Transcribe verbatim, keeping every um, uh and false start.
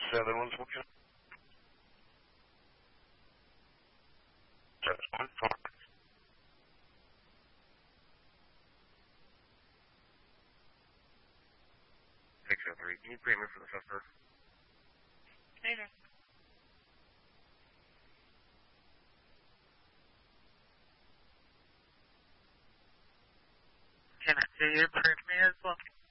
seven one four. Just one four. Six oh three. Can you premium for the customer? Later. Can I see your premium as well?